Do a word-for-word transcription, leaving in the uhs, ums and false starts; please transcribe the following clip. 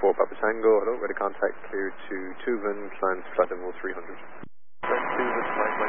four Papa Tango, hello, ready contact, clear to Tuvan, climb to flight level three hundred. Tuvan, flight